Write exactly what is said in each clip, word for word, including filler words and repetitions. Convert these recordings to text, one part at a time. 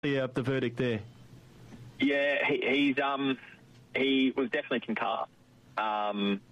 Yeah, the verdict there. Yeah, he, he's um he was definitely concussed. Um,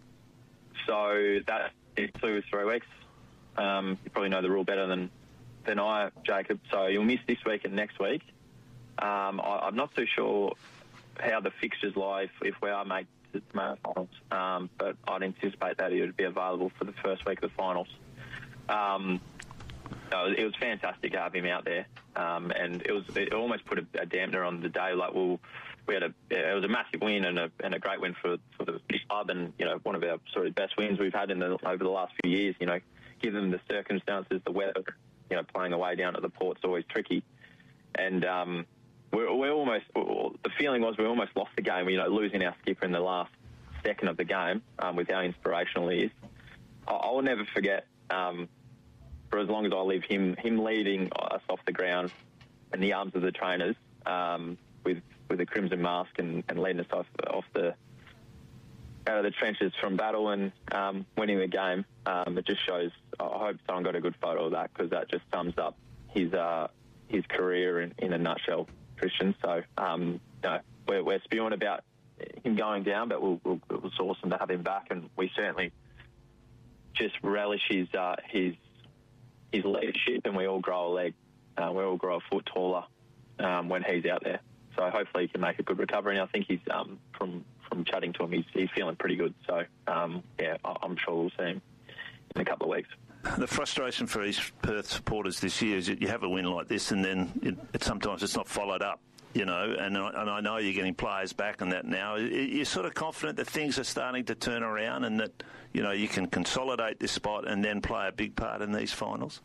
so that is two or three weeks. Um, you probably know the rule better than than I, Jacob. So you'll miss this week and next week. Um, I, I'm not too sure how the fixtures lie if, if we are make the finals, um, but I'd anticipate that he would be available for the first week of the finals. Um, no, it was fantastic to have him out there, um, and it was it almost put a, a dampener on the day. Like, well, we had a it was a massive win and a and a great win for for the club, and you know one of our sort of best wins we've had in the over the last few years. You know, given the circumstances, the weather, you know, playing away down at the Port's always tricky, and um, we're we're almost the feeling was we almost lost the game. You know, losing our skipper in the last second of the game um, with how inspirational he is. I, I will never forget. Um, For as long as I live, him him leading us off the ground in the arms of the trainers um, with with a crimson mask and, and leading us off off the out of the trenches from battle and um, winning the game. Um, it just shows. I hope someone got a good photo of that because that just sums up his uh, his career in, in a nutshell, Christian. So um, no, we're, we're spewing about him going down, but we'll, we'll, it was awesome to have him back, and we certainly just relish his uh, his. his leadership, and we all grow a leg. Uh, we all grow a foot taller um, when he's out there. So hopefully he can make a good recovery. And I think he's, um, from from chatting to him, he's, he's feeling pretty good. So, um, yeah, I'm sure we'll see him in a couple of weeks. The frustration for East Perth supporters this year is that you have a win like this and then it, it, sometimes it's not followed up, you know, and I, and I know you're getting players back and that now. You're sort of confident that things are starting to turn around and that, you know, you can consolidate this spot and then play a big part in these finals?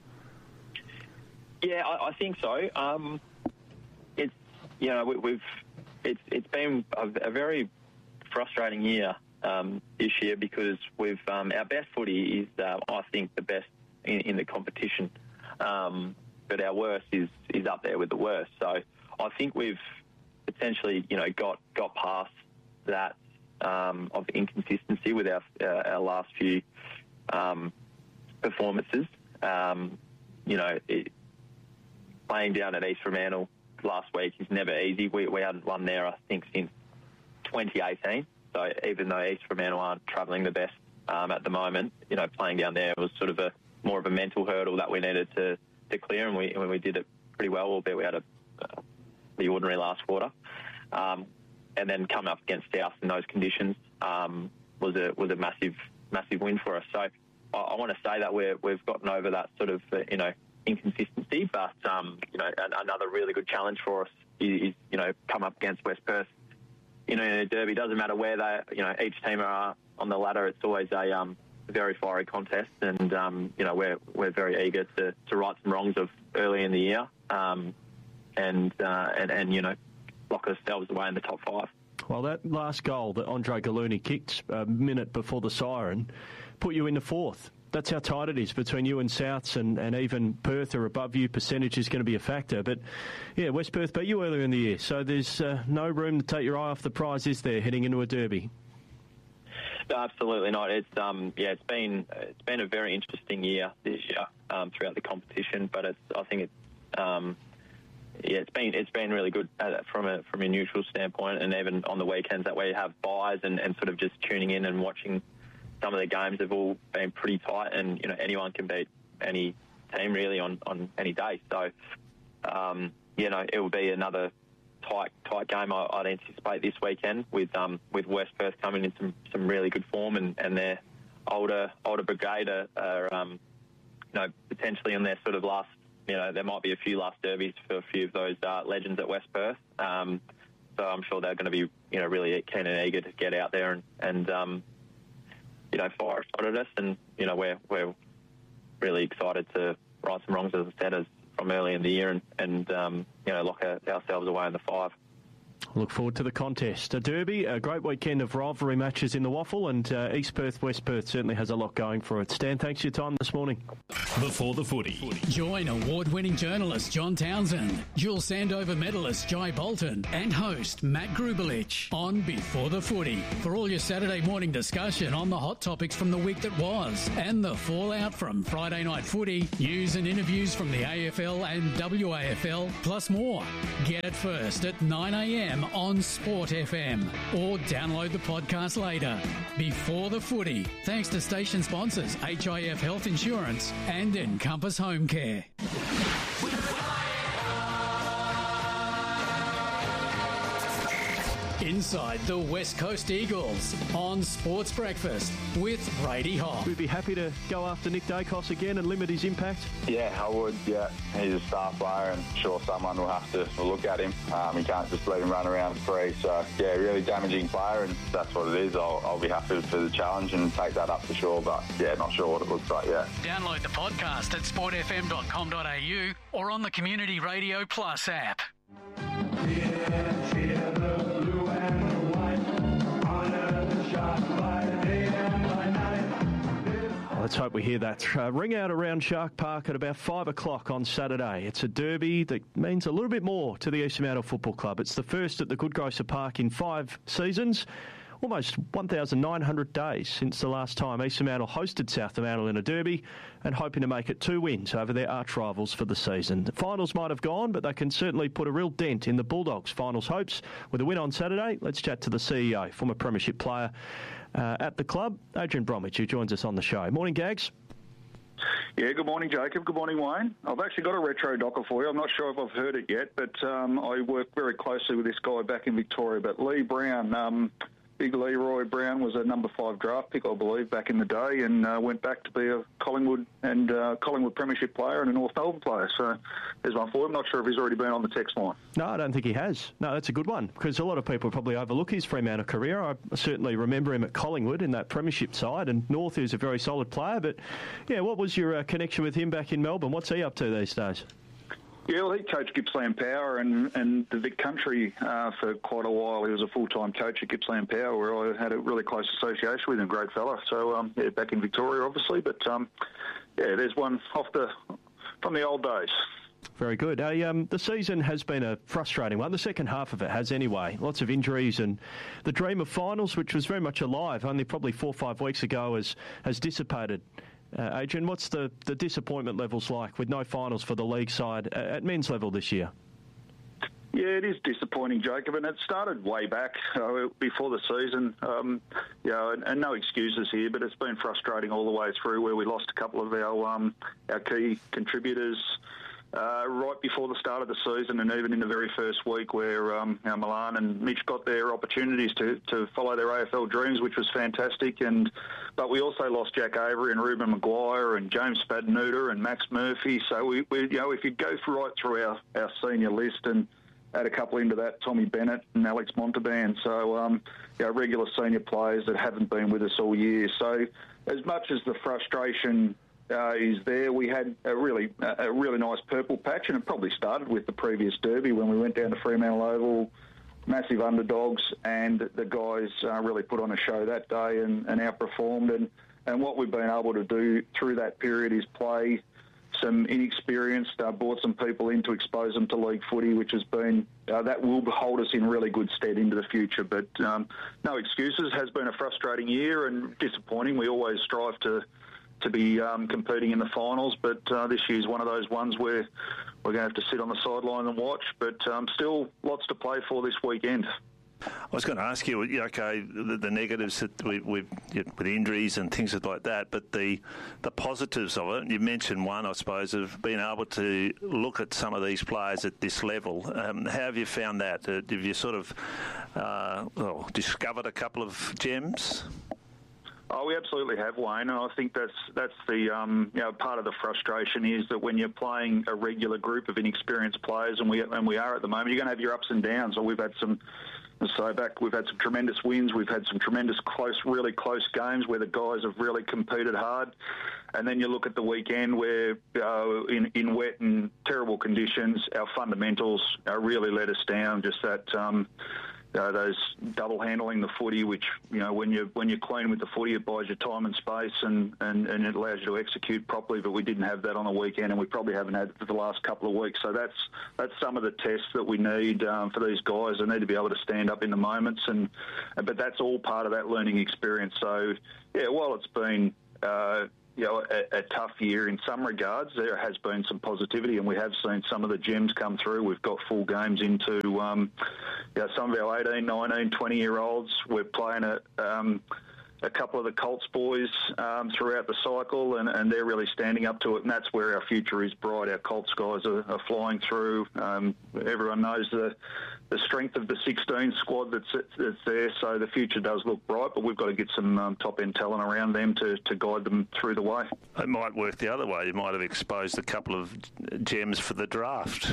Yeah, I, I think so. Um, it's, you know, we, we've, it's it's been a, a very frustrating year um, this year because we've, um, our best footy is, uh, I think, the best in, in the competition. Um, but our worst is, is up there with the worst. So I think we've potentially, you know, got, got past that um, of inconsistency with our uh, our last few um, performances. Um, you know, it, playing down at East Fremantle last week is never easy. We we hadn't won there, I think, since twenty eighteen. So even though East Fremantle aren't travelling the best um, at the moment, you know, playing down there was sort of a more of a mental hurdle that we needed to, to clear, and we and we did it pretty well, albeit we had a uh, the ordinary last quarter. Um, and then coming up against South in those conditions um, was a was a massive massive win for us. So I, I want to say that we're, we've gotten over that sort of uh, you know inconsistency, but um, you know an, another really good challenge for us is, is you know come up against West Perth. You know, in a derby, doesn't matter where they you know each team are on the ladder. It's always a um, very fiery contest, and um, you know we're we're very eager to, to right some wrongs of early in the year, um, and uh, and and you know. lock ourselves away in the top five. Well, that last goal that Andre Galuni kicked a minute before the siren put you in the fourth. That's how tight it is between you and Souths, and, and even Perth are above you. Percentage is going to be a factor. But, yeah, West Perth beat you earlier in the year, so there's uh, no room to take your eye off the prize, is there, heading into a derby? No, absolutely not. It's um, yeah, it's been it's been a very interesting year this year um, throughout the competition, but it's I think it's um, yeah, it's been it's been really good uh, from a from a neutral standpoint, and even on the weekends that we have buys and, and sort of just tuning in and watching some of the games have all been pretty tight, and you know anyone can beat any team really on, on any day. So um, you know it will be another tight tight game I, I'd anticipate this weekend with um, with West Perth coming in some, some really good form, and, and their older older brigade are, are um, you know potentially in their sort of last. You know, there might be a few last derbies for a few of those uh, legends at West Perth. Um, so I'm sure they're going to be, you know, really keen and eager to get out there and, and um, you know, fire a shot at us. And, you know, we're we're really excited to right some wrongs, as I said, as from early in the year and, and um, you know, lock our, ourselves away in the five. Look forward to the contest. A derby, a great weekend of rivalry matches in the Waffle, and uh, East Perth, West Perth certainly has a lot going for it. Stan, thanks for your time this morning. Before the Footy. Join award-winning journalist John Townsend, dual Sandover medalist Jai Bolton, and host Matt Grubelich on Before the Footy for all your Saturday morning discussion on the hot topics from the week that was and the fallout from Friday night footy, news and interviews from the A F L and W A F L, plus more. Get it first at nine a.m. on Sport F M or download the podcast later. Before the Footy, thanks to station sponsors H I F Health Insurance and Encompass Home Care. Inside the West Coast Eagles on Sports Breakfast with Brady Hoff. We'd be happy to go after Nick Dacos again and limit his impact. Yeah, I would, yeah. He's a star player and sure someone will have to look at him. Um, you can't just let him run around free. So, yeah, really damaging player, and that's what it is. I'll, I'll be happy for the challenge and take that up for sure, but, yeah, not sure what it looks like yet. Download the podcast at sport f m dot com dot a u or on the Community Radio Plus app. Yeah, cheer the blue and white, honour the shark by day and by night. Let's hope we hear that uh, ring out around Shark Park at about five o'clock on Saturday. It's a derby that means a little bit more to the East Fremantle Football Club. It's the first at the Goodgrocer Park in five seasons. Almost one thousand nine hundred days since the last time East Fremantle hosted South Fremantle in a derby, and hoping to make it two wins over their arch rivals for the season. The finals might have gone, but they can certainly put a real dent in the Bulldogs' finals hopes with a win on Saturday. Let's chat to the C E O, former premiership player uh, at the club, Adrian Bromwich, who joins us on the show. Morning, Gags. Yeah, good morning, Jacob. Good morning, Wayne. I've actually got a retro docker for you. I'm not sure if I've heard it yet, but um, I work very closely with this guy back in Victoria. But Lee Brown... Um, Big Leroy Brown was a number five draft pick, I believe, back in the day, and uh, went back to be a Collingwood and uh, Collingwood premiership player and a North Melbourne player. So there's one for him. I'm not sure if he's already been on the text line. No, I don't think he has. No, that's a good one, because a lot of people probably overlook his Fremantle career. I certainly remember him at Collingwood in that premiership side, and North, who's a very solid player. But, yeah, what was your uh, connection with him back in Melbourne? What's he up to these days? Yeah, well, he coached Gippsland Power and, and the Vic Country uh, for quite a while. He was a full-time coach at Gippsland Power, where I had a really close association with him. Great fella. So, um, yeah, back in Victoria, obviously. But, um, yeah, there's one off the from the old days. Very good. Uh, um, the season has been a frustrating one. The second half of it has anyway. Lots of injuries, and the dream of finals, which was very much alive only probably four or five weeks ago, has, has dissipated. Uh, Adrian, what's the, the disappointment levels like with no finals for the league side at, at men's level this year? Yeah, it is disappointing, Jacob, and it started way back uh, before the season. Um, you know, and, and no excuses here, but it's been frustrating all the way through, where we lost a couple of our um, our key contributors uh, right before the start of the season, and even in the very first week, where um, you know, Milan and Mitch got their opportunities to, to follow their A F L dreams, which was fantastic. And but we also lost Jack Avery and Ruben Maguire and James Spadnuda and Max Murphy. So we, we you know, if you go right through our, our senior list and add a couple into that, Tommy Bennett and Alex Montalban. So, um, you know, regular senior players that haven't been with us all year. So as much as the frustration uh, is there, we had a really a really nice purple patch, and it probably started with the previous derby when we went down to Fremantle Oval, massive underdogs, and the guys uh, really put on a show that day and, and outperformed. And, and what we've been able to do through that period is play some inexperienced, uh, brought some people in to expose them to league footy, which has been, uh, that will hold us in really good stead into the future. But um, no excuses. Has been a frustrating year and disappointing. We always strive to to be um, competing in the finals, but uh, this year's one of those ones where we're going to have to sit on the sideline and watch, but um, still lots to play for this weekend. I was going to ask you, okay, the, the negatives that we, we've, with injuries and things like that, but the the positives of it, you mentioned one, I suppose, of being able to look at some of these players at this level. Um, how have you found that? Uh, have you sort of uh, well, discovered a couple of gems? Oh, we absolutely have, Wayne, and I think that's that's the um, you know, part of the frustration is that when you're playing a regular group of inexperienced players, and we and we are at the moment, you're going to have your ups and downs. Or we've had some So back, we've had some tremendous wins. We've had some tremendous close, really close games where the guys have really competed hard. And then you look at the weekend where, uh, in, in wet and terrible conditions, our fundamentals uh, really let us down. Just that, um, uh, those double handling the footy, which, you know, when you when you're clean with the footy, it buys you time and space, and, and, and it allows you to execute properly. But we didn't have that on the weekend, and we probably haven't had it for the last couple of weeks. So that's that's some of the tests that we need um, for these guys. They need to be able to stand up in the moments, and but that's all part of that learning experience. So yeah, while it's been uh, you know, a, a tough year in some regards, there has been some positivity, and we have seen some of the gems come through. We've got full games into um, you know, some of our eighteen, nineteen, twenty-year-olds. We're playing a, um, a couple of the Colts boys um, throughout the cycle, and, and they're really standing up to it, and that's where our future is bright. Our Colts guys are, are flying through. Um, everyone knows the the strength of the sixteen squad that's, that's there, so the future does look bright, but we've got to get some um, top-end talent around them to, to guide them through the way. It might work the other way. You might have exposed a couple of gems for the draft.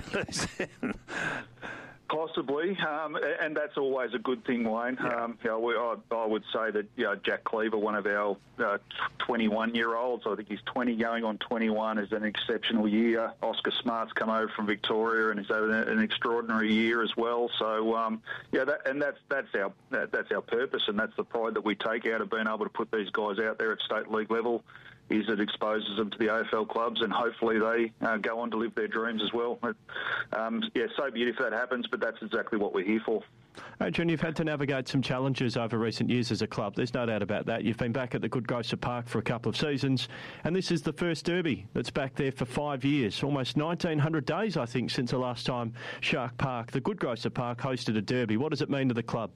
Possibly, um, and that's always a good thing, Wayne. Yeah. Um, you know, we, I, I would say that you know, Jack Cleaver, one of our uh, twenty-one-year-olds, I think he's twenty going on twenty-one, is an exceptional year. Oscar Smart's come over from Victoria and he's had an extraordinary year as well. So, um, yeah, that, and that's that's our that, that's our purpose, and that's the pride that we take out of being able to put these guys out there at state league level. Is it exposes them to the A F L clubs, and hopefully they uh, go on to live their dreams as well. Um, yeah, so be it if that happens, but that's exactly what we're here for. Adrian, you've had to navigate some challenges over recent years as a club. There's no doubt about that. You've been back at the Good Grocer Park for a couple of seasons, and this is the first derby that's back there for five years, almost nineteen hundred days, I think, since the last time Shark Park, the Good Grocer Park, hosted a derby. What does it mean to the club?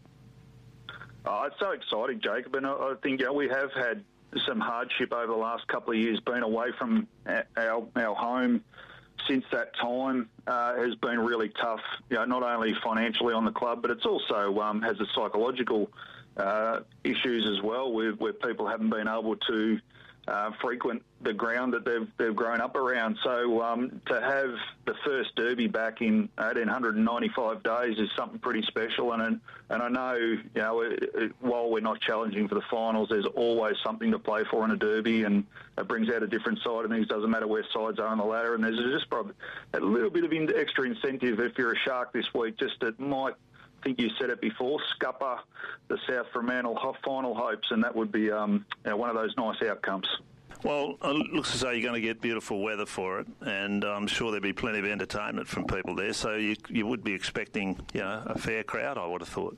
Oh, it's so exciting, Jacob, and I, I think you know, we have had some hardship over the last couple of years. Being away from our, our home since that time uh, has been really tough, you know, not only financially on the club, but it's also um, has a psychological uh, issues as well, where, where people haven't been able to uh, frequent the ground that they've they've grown up around. So um, to have the first derby back in eighteen ninety-five days is something pretty special. And and I know, you know, it, it, while we're not challenging for the finals, there's always something to play for in a derby, and it brings out a different side of things. Doesn't matter where sides are on the ladder, and there's just probably a little bit of in, extra incentive if you're a Shark this week. Just it might. I think you said it before, scupper the South Fremantle final hopes, and that would be um, you know, one of those nice outcomes. Well, it looks as though you're going to get beautiful weather for it, and I'm sure there'll be plenty of entertainment from people there, so you, you would be expecting, you know, a fair crowd, I would have thought.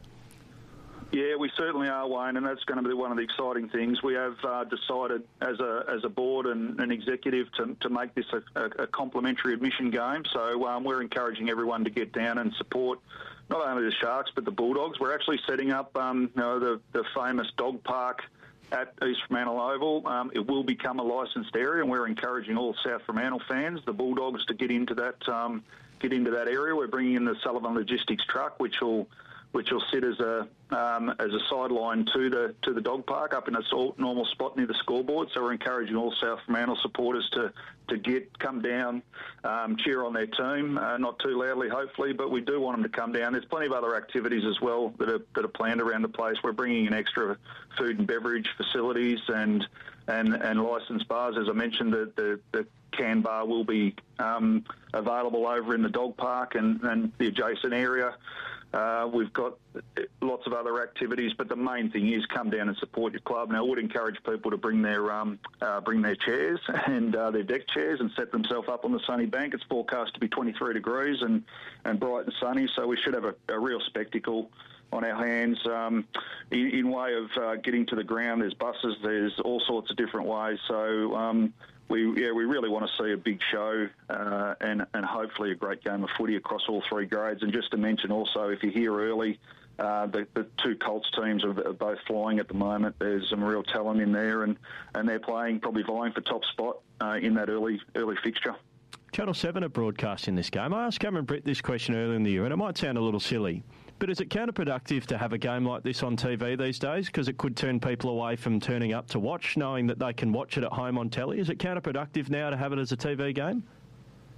Yeah, we certainly are, Wayne, and that's going to be one of the exciting things. We have uh, decided as a as a board and an executive to, to make this a, a, a complimentary admission game, so um, we're encouraging everyone to get down and support not only the Sharks but the Bulldogs. We're actually setting up um, you know, the, the famous dog park at East Fremantle Oval. Um, it will become a licensed area, and we're encouraging all South Fremantle fans, the Bulldogs, to get into that um, get into that area. We're bringing in the Sullivan Logistics truck, which will which will sit as a um, as a sideline to the to the dog park up in a normal spot near the scoreboard. So we're encouraging all South Fremantle supporters to to get come down, um, cheer on their team, uh, not too loudly, hopefully, but we do want them to come down. There's plenty of other activities as well that are that are planned around the place. We're bringing in extra food and beverage facilities and and and licensed bars. As I mentioned, the the, the can bar will be um, available over in the dog park and, and the adjacent area. Uh, we've got lots of other activities, but the main thing is come down and support your club. Now, I would encourage people to bring their um, uh, bring their chairs and uh, their deck chairs and set themselves up on the sunny bank. It's forecast to be twenty-three degrees and, and bright and sunny, so we should have a, a real spectacle on our hands. Um, in, in way of uh, getting to the ground, there's buses, there's all sorts of different ways. So um, we yeah we really want to see a big show uh, and and hopefully a great game of footy across all three grades. And just to mention also, if you're here early, uh, the, the two Colts teams are both flying at the moment. There's some real talent in there, and, and they're playing, probably vying for top spot uh, in that early early fixture. Channel seven are broadcasting this game. I asked Cameron Britt this question earlier in the year, and it might sound a little silly, but is it counterproductive to have a game like this on T V these days, because it could turn people away from turning up to watch, knowing that they can watch it at home on telly? Is it counterproductive now to have it as a T V game?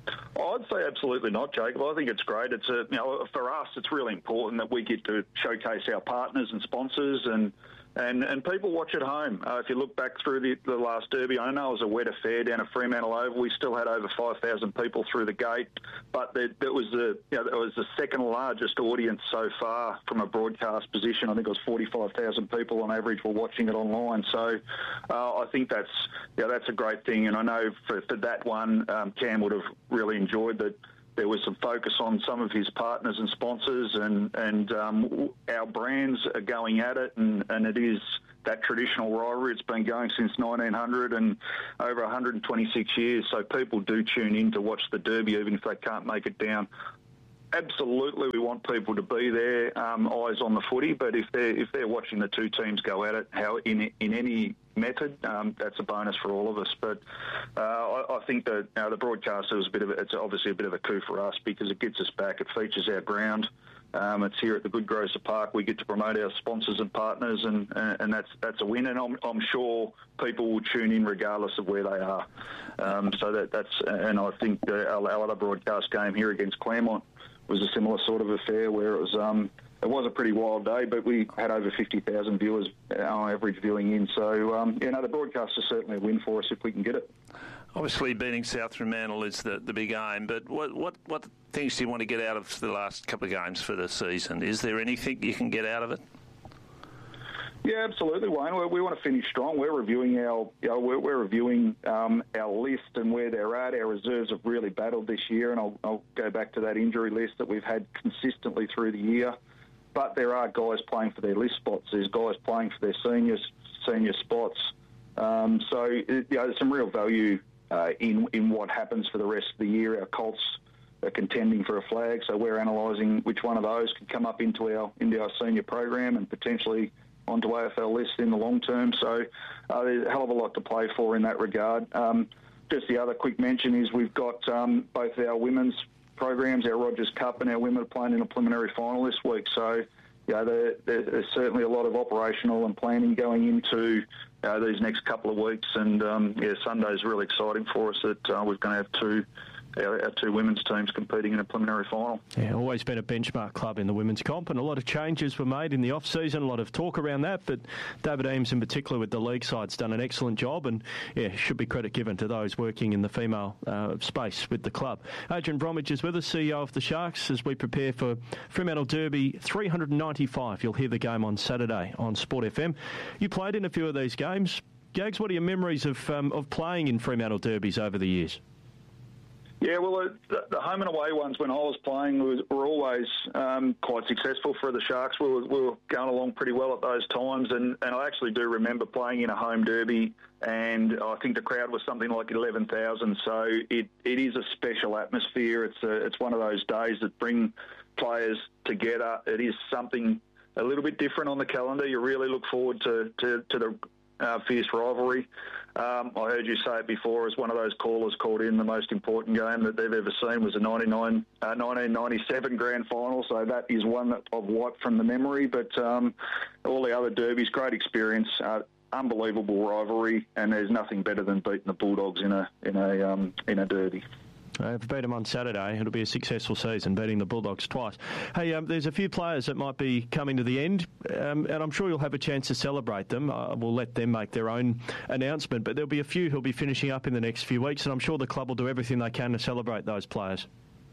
I'd say absolutely not, Jacob. I think it's great. It's a, you know, for us, it's really important that we get to showcase our partners and sponsors, and and, and people watch at home. Uh, if you look back through the, the last Derby, I know it was a wet affair down at Fremantle Oval. We still had over five thousand people through the gate, but that was the you know, it was the second largest audience so far from a broadcast position. I think it was forty-five thousand people on average were watching it online. So uh, I think that's yeah, that's a great thing. And I know for, for that one, um, Cam would have really enjoyed that. There was some focus on some of his partners and sponsors, and, and um, our brands are going at it, and, and it is that traditional rivalry. It's been going since nineteen hundred and over one hundred twenty-six years, so people do tune in to watch the Derby even if they can't make it down. Absolutely, we want people to be there, um, eyes on the footy, but if they're, if they're watching the two teams go at it, how in in any method, um, that's a bonus for all of us. But uh, I, I think that you know, the broadcaster is a bit of a, it's obviously a bit of a coup for us because it gets us back. It features our ground. Um, it's here at the Good Grocer Park. We get to promote our sponsors and partners, and, and, and that's that's a win. And I'm, I'm sure people will tune in regardless of where they are. Um, so that that's and I think the, our, our other broadcast game here against Claremont was a similar sort of affair where it was. Um, It was a pretty wild day, but we had over fifty thousand viewers on average viewing in. So, um, you know, the broadcast is certainly a win for us if we can get it. Obviously, beating South Fremantle is the, the big aim, but what, what what things do you want to get out of the last couple of games for the season? Is there anything you can get out of it? Yeah, absolutely, Wayne. We, we want to finish strong. We're reviewing our, you know, we're, we're reviewing um, our list and where they're at. Our reserves have really battled this year, and I'll, I'll go back to that injury list that we've had consistently through the year. But there are guys playing for their list spots. There's guys playing for their seniors, senior spots. Um, so, you know, there's some real value uh, in in what happens for the rest of the year. Our Colts are contending for a flag, so we're analysing which one of those can come up into our into our senior program and potentially onto A F L lists in the long term. So uh, there's a hell of a lot to play for in that regard. Um, just the other quick mention is we've got um, both our women's programs, our Rogers Cup, and our women are playing in a preliminary final this week. So, you know, there, there, there's certainly a lot of operational and planning going into uh, these next couple of weeks. And, um, yeah, Sunday's really exciting for us that uh, we're going to have two Our, our two women's teams competing in a preliminary final. Yeah, always been a benchmark club in the women's comp, and a lot of changes were made in the off-season, a lot of talk around that, but David Eames in particular with the league side's done an excellent job, and yeah, should be credit given to those working in the female uh, space with the club. Adrian Bromwich is with us, C E O of the Sharks, as we prepare for Fremantle Derby three hundred ninety-five. You'll hear the game on Saturday on Sport F M. You played in a few of these games. Gags, what are your memories of, um, of playing in Fremantle Derbies over the years? Yeah, well, the, the home and away ones when I was playing was, were always um, quite successful for the Sharks. We were, we were going along pretty well at those times, and, and I actually do remember playing in a home derby, and I think the crowd was something like eleven thousand. So it, it is a special atmosphere. It's a, it's one of those days that bring players together. It is something a little bit different on the calendar. You really look forward to, to, to the uh, fierce rivalry. Um, I heard you say it before, as one of those callers called in, the most important game that they've ever seen was a ninety-nine, uh, nineteen ninety-seven grand final, so that is one that I've wiped from the memory. But um, all the other derbies, great experience, uh, unbelievable rivalry, and there's nothing better than beating the Bulldogs in a in a um, in a derby. Uh, beat them on Saturday. It'll be a successful season, beating the Bulldogs twice. Hey, um, there's a few players that might be coming to the end, um, and I'm sure you'll have a chance to celebrate them. Uh, we'll let them make their own announcement, but there'll be a few who'll be finishing up in the next few weeks, and I'm sure the club will do everything they can to celebrate those players.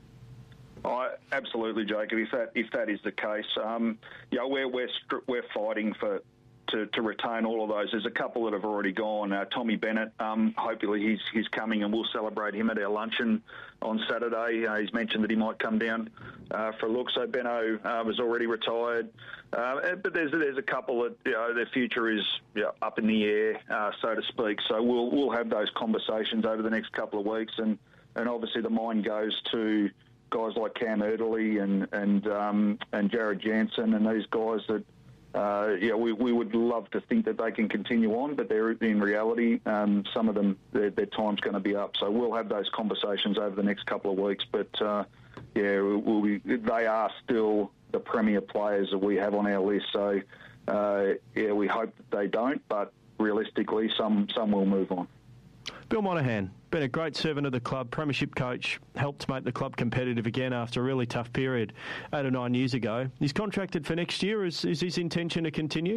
Oh, absolutely, Jacob. If that if that is the case, um, you know, we're we're we're fighting for. To, to retain all of those. There's a couple that have already gone. Uh, Tommy Bennett, um, hopefully he's he's coming, and we'll celebrate him at our luncheon on Saturday. Uh, he's mentioned that he might come down uh, for a look. So Benno uh, was already retired, uh, but there's there's a couple that, you know, their future is, you know, up in the air, uh, so to speak. So we'll we'll have those conversations over the next couple of weeks, and, and obviously the mind goes to guys like Cam Erdely and and um, and Jared Jansen and these guys that. Uh, yeah, we, we would love to think that they can continue on, but they're in reality, um, some of them, their, their time's going to be up. So we'll have those conversations over the next couple of weeks. But, uh, yeah, we'll be, they are still the premier players that we have on our list. So, uh, yeah, we hope that they don't, but realistically, some, some will move on. Bill Monahan, been a great servant of the club, premiership coach, helped make the club competitive again after a really tough period eight or nine years ago. He's contracted for next year. Is, is his intention to continue?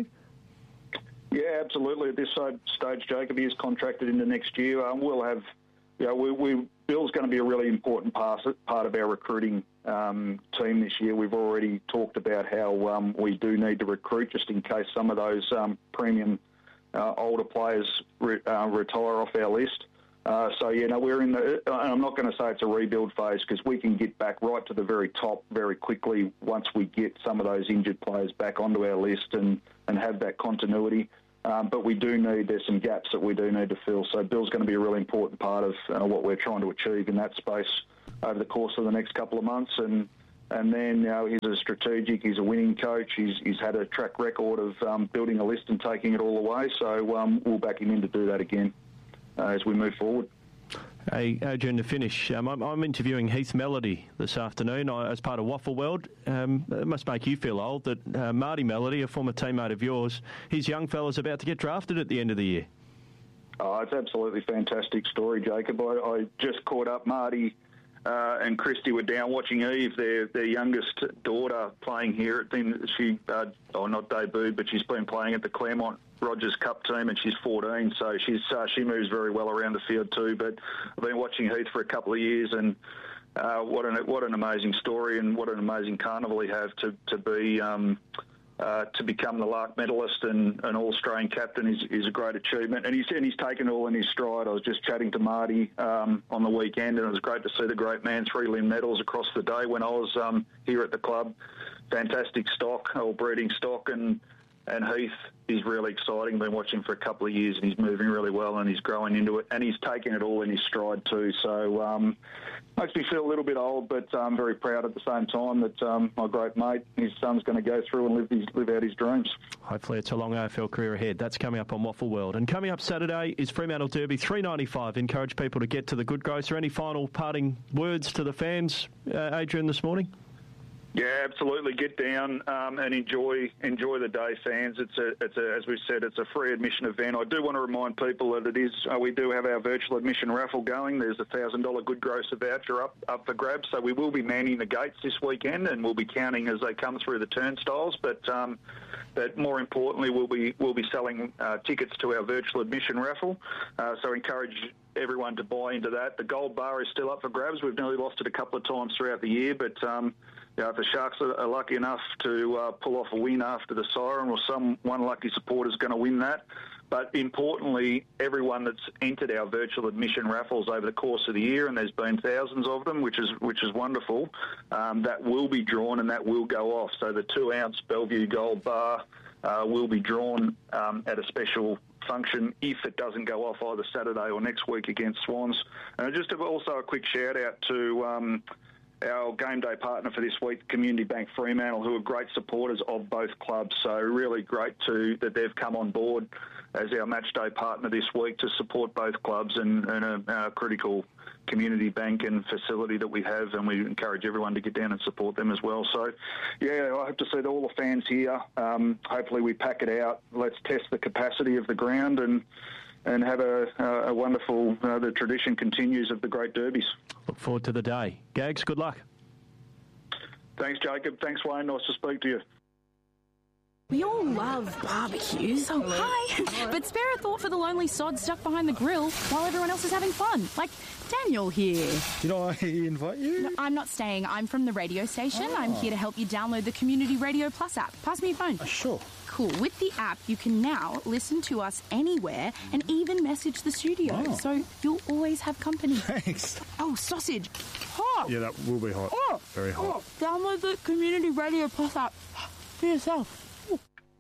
Yeah, absolutely. At this stage, Jacob, he is contracted into next year. Um, we'll have, you know, we, we, Bill's going to be a really important part, part of our recruiting um, team this year. We've already talked about how um, we do need to recruit just in case some of those um, premium uh, older players re- uh, retire off our list. Uh, so, you know, we're in the, and I'm not going to say it's a rebuild phase because we can get back right to the very top very quickly once we get some of those injured players back onto our list and, and have that continuity. Um, but we do need, there's some gaps that we do need to fill. So Bill's going to be a really important part of uh, what we're trying to achieve in that space over the course of the next couple of months. And and then, you know, he's a strategic, he's a winning coach. He's, he's had a track record of um, building a list and taking it all away. So um, we'll back him in to do that again uh, as we move forward. Hey, Adrian, to finish, um, I'm, I'm interviewing Heath Melody this afternoon I, as part of Waffle World. Um, it must make you feel old that uh, Marty Melody, a former teammate of yours, his young fella's about to get drafted at the end of the year. Oh, it's absolutely fantastic story, Jacob. I, I just caught up. Marty uh, and Christy were down watching Eve, their their youngest daughter, playing here. At the, she, uh, oh, not debuted, but she's been playing at the Claremont Rogers Cup team, and she's fourteen, so she's uh, she moves very well around the field too. But I've been watching Heath for a couple of years, and uh, what an what an amazing story, and what an amazing carnival he have to to be um, uh, to become the Lark medalist and an All-Australian captain is, is a great achievement, and he's and he's taken it all in his stride. I was just chatting to Marty um, on the weekend, and it was great to see the great man three limb medals across the day when I was um, here at the club. Fantastic stock, all breeding stock, and. And Heath is really exciting. Been watching for a couple of years, and he's moving really well, and he's growing into it, and he's taking it all in his stride too. So um, makes me feel a little bit old, but I'm um, very proud at the same time that um, my great mate, his son's going to go through and live his, live out his dreams. Hopefully, it's a long A F L career ahead. That's coming up on Waffle World, and coming up Saturday is Fremantle Derby three ninety-five. Encourage people to get to the Good Grocer. Any final parting words to the fans, uh, Adrian, this morning? Yeah, absolutely. Get down um, and enjoy enjoy the day, fans. It's a, it's a, as we said, it's a free admission event. I do want to remind people that it is. Uh, we do have our virtual admission raffle going. There's a thousand dollar Good Grocer voucher up up for grabs. So we will be manning the gates this weekend, and we'll be counting as they come through the turnstiles. But um, but more importantly, we'll be we'll be selling uh, tickets to our virtual admission raffle. Uh, so encourage everyone to buy into that. The gold bar is still up for grabs. We've nearly lost it a couple of times throughout the year, but. Um, You know, if the Sharks are lucky enough to uh, pull off a win after the siren, or some one lucky supporter is going to win that. But importantly, everyone that's entered our virtual admission raffles over the course of the year, and there's been thousands of them, which is which is wonderful, um, that will be drawn and that will go off. So the two-ounce Bellevue Gold Bar uh, will be drawn um, at a special function if it doesn't go off either Saturday or next week against Swans. And just also a quick shout-out to... Um, our game day partner for this week, Community Bank Fremantle, who are great supporters of both clubs. So really great to that they've come on board as our match day partner this week to support both clubs and, and a, a critical community bank and facility that we have, and we encourage everyone to get down and support them as well. So, yeah, I hope to see all the fans here. Um, hopefully we pack it out. Let's test the capacity of the ground and and have a, a wonderful, uh, the tradition continues of the great derbies. Look forward to the day. Gags, good luck. Thanks, Jacob. Thanks, Wayne. Nice to speak to you. We all love barbecues. Oh, hi. But spare a thought for the lonely sod stuck behind the grill while everyone else is having fun. Like Daniel here. Did I invite you? No, I'm not staying. I'm from the radio station. Oh. I'm here to help you download the Community Radio Plus app. Pass me your phone. Uh, sure. Cool. With the app, you can now listen to us anywhere and even message the studio. Oh. So you'll always have company. Thanks. Oh, sausage. Hot. Yeah, that will be hot. Oh. Very hot. Oh. Download the Community Radio Plus app for yourself.